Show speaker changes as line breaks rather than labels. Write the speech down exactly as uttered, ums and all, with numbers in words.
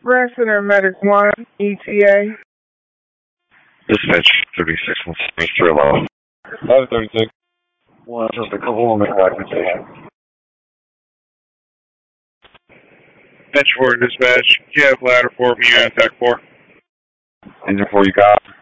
Center Medic one, E T A.
Dispatch thirty-six one seventy-three low.
five thirty-six.
One, just a couple of minutes left to have.
Dispatch four, dispatch. You have ladder four, you have attack four.
Engine four, you got.